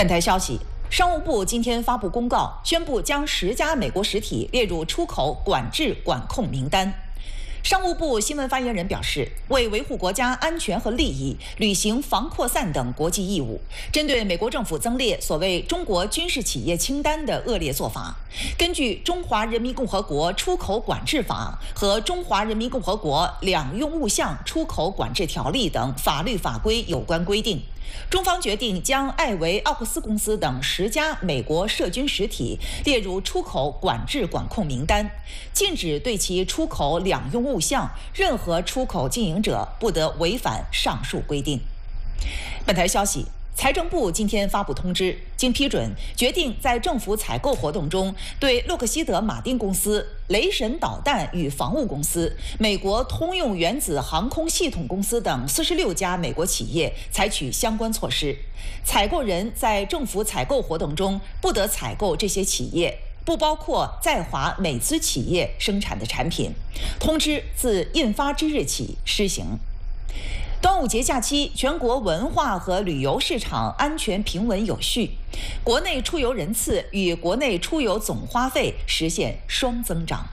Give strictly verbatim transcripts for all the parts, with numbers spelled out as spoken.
本台消息，商务部今天发布公告，宣布将十家美国实体列入出口管制管控名单。商务部新闻发言人表示，为维护国家安全和利益，履行防扩散等国际义务，针对美国政府增列所谓中国军事企业清单的恶劣做法，根据《中华人民共和国出口管制法》和《中华人民共和国两用物项出口管制条例》等法律法规有关规定，中方决定将艾维奥克斯公司等十家美国涉军实体列入出口管制管控名单，禁止对其出口两用物项，任何出口经营者不得违反上述规定。本台消息，财政部今天发布通知，经批准，决定在政府采购活动中，对洛克希德马丁公司、雷神导弹与防务公司、美国通用原子航空系统公司等四十六家美国企业采取相关措施。采购人在政府采购活动中不得采购这些企业，不包括在华美资企业生产的产品。通知自印发之日起施行。端午节假期，全国文化和旅游市场安全平稳有序，国内出游人次与国内出游总花费实现双增长。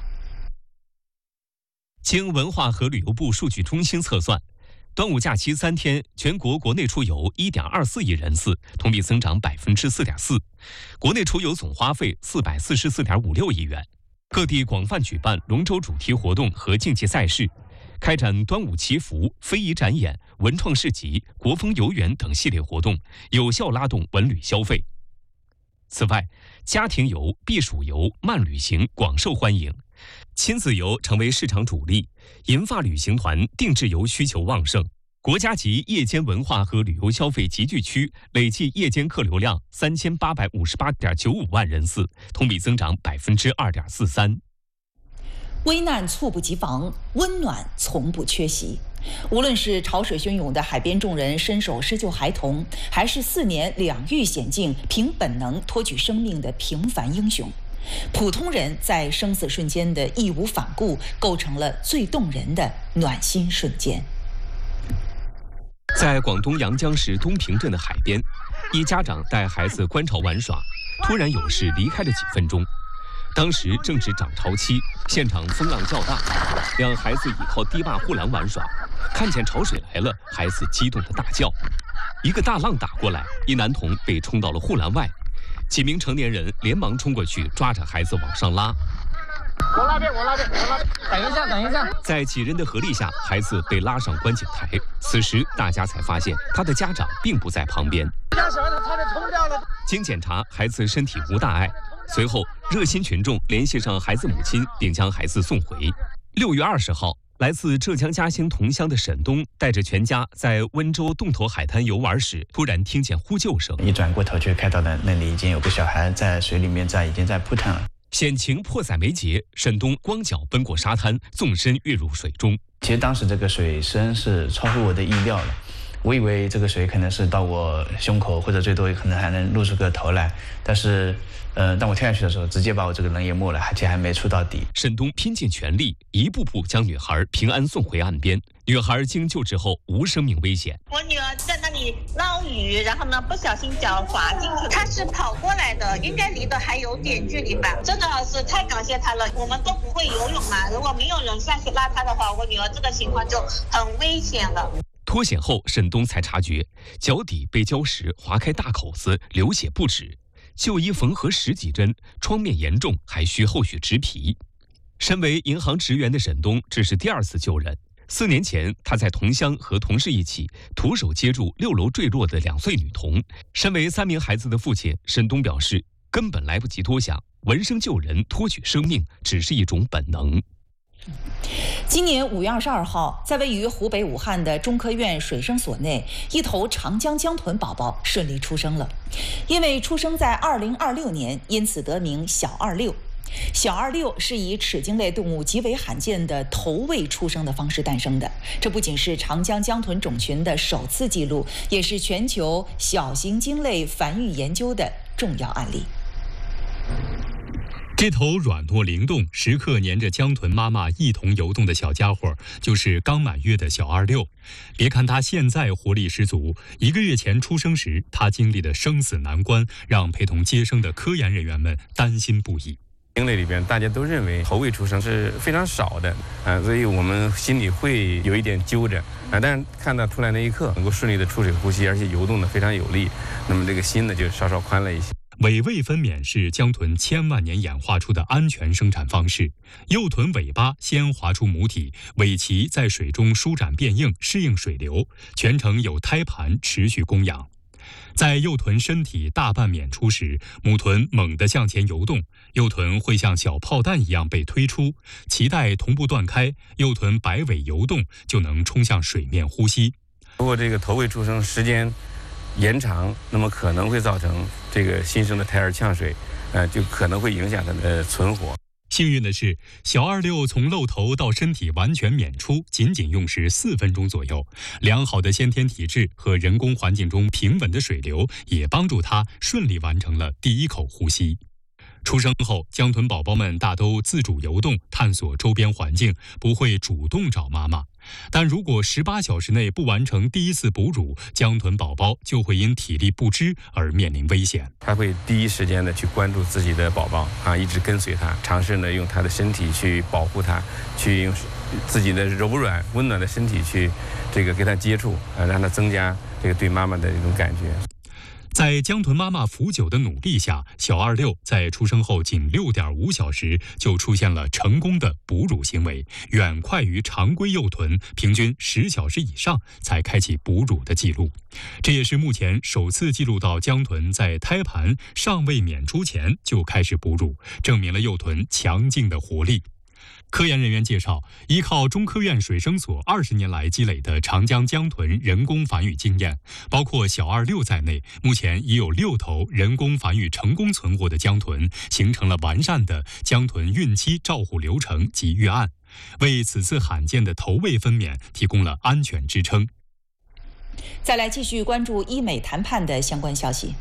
经文化和旅游部数据中心测算，端午假期三天，全国国内出游 一点二四亿人次，同比增长 百分之四点四， 国内出游总花费四百四十四点五六亿元。各地广泛举办龙舟主题活动和竞技赛事，开展端午祈福、非遗展演、文创市集、国风游园等系列活动，有效拉动文旅消费。此外，家庭游、避暑游、慢旅行广受欢迎，亲子游成为市场主力，银发旅行团、定制游需求旺盛。国家级夜间文化和旅游消费集聚区累计夜间客流量三千八百五十八点九五万人次，同比增长百分之二点四三。 危难猝不及防，温暖从不缺席。无论是潮水汹涌的海边众人伸手施救孩童，还是四年两遇险境凭本能托举生命的平凡英雄，普通人在生死瞬间的义无反顾，构成了最动人的暖心瞬间。 在广东阳江市东平镇的海边，一家长带孩子观潮玩耍，突然有事离开了几分钟。当时正值涨潮期，现场风浪较大，两孩子倚靠堤坝护栏玩耍，看见潮水来了，孩子激动地大叫。一个大浪打过来，一男童被冲到了护栏外，几名成年人连忙冲过去抓着孩子往上拉。 我拉边，我拉边，我拉边，等一下，等一下。 在几人的合力下，孩子被拉上观景台。此时，大家才发现他的家长并不在旁边。 家小孩子差点冲掉了。 经检查，孩子身体无大碍。随后，热心群众联系上孩子母亲，并将孩子送回。六月二十号，来自浙江嘉兴桐乡的沈东带着全家在温州洞头海滩游玩时，突然听见呼救声。 一转过头去，看到的那里已经有个小孩在水里面在已经在扑腾了。 险情迫在眉睫，沈东光脚奔过沙滩，纵身跃入水中。 其实当时这个水深是超乎我的意料了，我以为这个水可能是到我胸口，或者最多可能还能露出个头来，但是呃，当我跳下去的时候，直接把我这个人也没了，而且还没触到底。 沈东拼尽全力，一步步将女孩平安送回岸边。女孩经救治后无生命危险。 我女儿在那里捞鱼，然后呢不小心脚滑进去，她是跑过来的，应该离得还有点距离吧。真的是太感谢她了，我们都不会游泳嘛，如果没有人下去拉她的话，我女儿这个情况就很危险了。 脱险后，沈东才察觉脚底被礁石划开大口子，流血不止。就医缝合十几针，创面严重，还需后续植皮。身为银行职员的沈东，这是第二次救人。四年前，他在桐乡和同事一起徒手接住六楼坠落的两岁女童。身为三名孩子的父亲，沈东表示，根本来不及多想，闻声救人、托举生命只是一种本能。 今年五月二十二号，在位于湖北武汉的中科院水生所内，一头长江江豚宝宝顺利出生了。因为出生在二零二六年，因此得名小二六。小二六是以齿鲸类动物极为罕见的头位出生的方式诞生的，这不仅是长江江豚种群的首次记录，也是全球小型鲸类繁育研究的重要案例。 这头软糯灵动、时刻黏着江豚妈妈一同游动的小家伙，就是刚满月的小二六。别看他现在活力十足，一个月前出生时，他经历的生死难关，让陪同接生的科研人员们担心不已。 婴类里边，大家都认为头位出生是非常少的啊，所以我们心里会有一点揪着啊。但是看到出来那一刻，能够顺利的出水呼吸，而且游动的非常有力，那么这个心呢就稍稍宽了一些。 尾位分娩是江豚千万年演化出的安全生产方式。幼豚尾巴先滑出母体，尾鳍在水中舒展变硬，适应水流，全程有胎盘持续供养。在幼豚身体大半娩出时，母豚猛地向前游动，幼豚会像小炮弹一样被推出，脐带同步断开，幼豚摆尾游动，就能冲向水面呼吸。 如果这个头位出生时间延长，那么可能会造成这个新生的胎儿呛水，呃，就可能会影响它的存活。 幸运的是，小二六从露头到身体完全娩出，仅仅用时四分钟左右。良好的先天体质和人工环境中平稳的水流，也帮助它顺利完成了第一口呼吸。出生后，江豚宝宝们大都自主游动，探索周边环境，不会主动找妈妈。但如果十八小时内不完成第一次哺乳，江豚宝宝就会因体力不支而面临危险。 他会第一时间的去关注自己的宝宝啊，一直跟随他，尝试呢用他的身体去保护他，去用自己的柔软温暖的身体去这个跟他接触啊，让他增加这个对妈妈的一种感觉。 在江豚妈妈辅久的努力下，小二六在出生后仅六点五小时就出现了成功的哺乳行为，远快于常规幼豚平均十小时以上才开启哺乳的记录。这也是目前首次记录到江豚在胎盘尚未娩出前就开始哺乳，证明了幼豚强劲的活力。科研人员介绍，依靠中科院水生所二十年来积累的长江江豚人工繁育经验，包括小二六在内，目前已有六头人工繁育成功存活的江豚，形成了完善的江豚孕期照护流程及预案，为此次罕见的头位分娩提供了安全支撑。 再来继续关注伊美谈判的相关消息。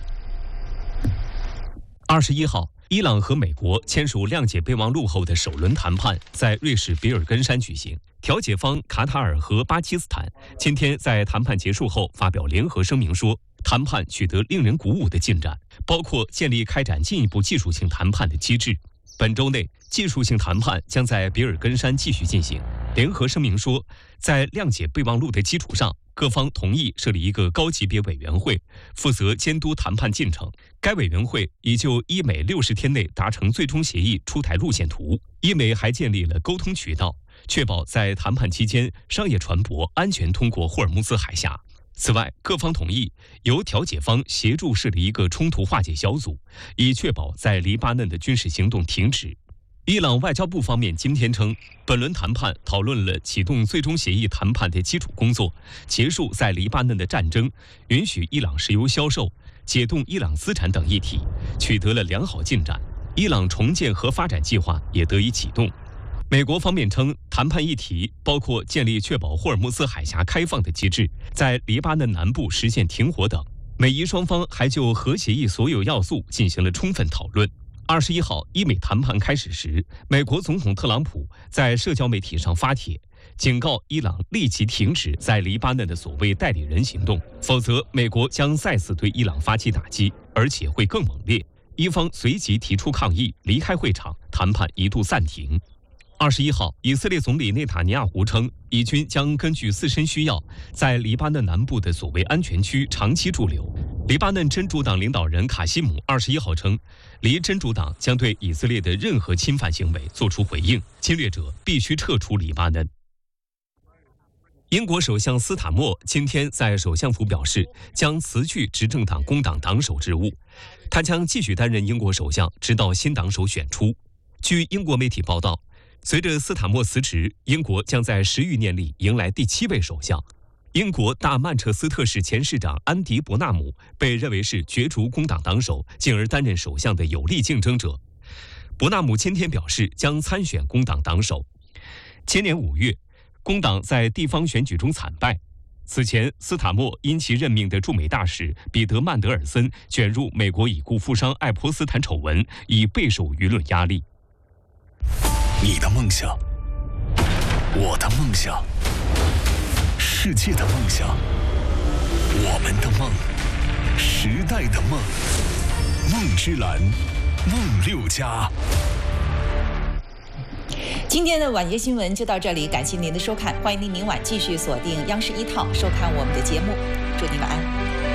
二十一号。伊朗和美国签署谅解备忘录后的首轮谈判在瑞士比尔根山举行。调解方卡塔尔和巴基斯坦今天在谈判结束后发表联合声明说，谈判取得令人鼓舞的进展，包括建立开展进一步技术性谈判的机制。本周内，技术性谈判将在比尔根山继续进行。联合声明说，在谅解备忘录的基础上，各方同意设立一个高级别委员会，负责监督谈判进程。该委员会已就伊美六十天内达成最终协议出台路线图。伊美还建立了沟通渠道，确保在谈判期间商业船舶安全通过霍尔木兹海峡。此外，各方同意由调解方协助设立一个冲突化解小组，以确保在黎巴嫩的军事行动停止。伊朗外交部方面今天称，本轮谈判讨论了启动最终协议谈判的基础工作，结束在黎巴嫩的战争，允许伊朗石油销售，解冻伊朗资产等议题，取得了良好进展。伊朗重建和发展计划也得以启动。美国方面称，谈判议题包括建立确保霍尔木兹海峡开放的机制，在黎巴嫩南部实现停火等。美伊双方还就核协议所有要素进行了充分讨论。二十一号，伊美谈判开始时，美国总统特朗普在社交媒体上发帖，警告伊朗立即停止在黎巴嫩的所谓代理人行动，否则美国将再次对伊朗发起打击，而且会更猛烈。伊方随即提出抗议，离开会场，谈判一度暂停。二十一号，以色列总理内塔尼亚胡称，以军将根据自身需要，在黎巴嫩南部的所谓安全区长期驻留。黎巴嫩真主党领导人卡西姆二十一号称，黎真主党将对以色列的任何侵犯行为作出回应，侵略者必须撤出黎巴嫩。英国首相斯塔默今天在首相府表示，将辞去执政党工党党首职务，他将继续担任英国首相，直到新党首选出。据英国媒体报道，随着斯塔默辞职，英国将在十余年里迎来第七位首相。英国大曼彻斯特市前市长安迪·伯纳姆被认为是角逐工党党首，进而担任首相的有力竞争者。伯纳姆今天表示将参选工党党首。前年五月，工党在地方选举中惨败， 此前，斯塔默因其任命的驻美大使彼得·曼德尔森卷入美国已故富商爱泼斯坦丑闻，已备受舆论压力。 你的梦想，我的梦想，世界的梦想，我们的梦，时代的梦，梦之蓝，梦六家。 今天的晚间新闻就到这里，感谢您的收看，欢迎您明晚继续锁定央视一套收看我们的节目，祝您晚安。